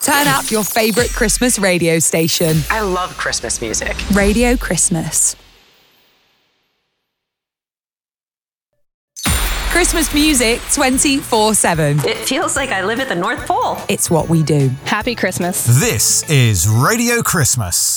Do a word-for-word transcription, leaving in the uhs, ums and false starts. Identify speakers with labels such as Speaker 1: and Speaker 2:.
Speaker 1: Turn up your favourite Christmas radio station.
Speaker 2: I love Christmas music.
Speaker 1: Radio Christmas. Christmas music twenty-four seven.
Speaker 2: It feels like I live at the North Pole.
Speaker 1: It's what we do.
Speaker 3: Happy Christmas.
Speaker 4: This is Radio Christmas.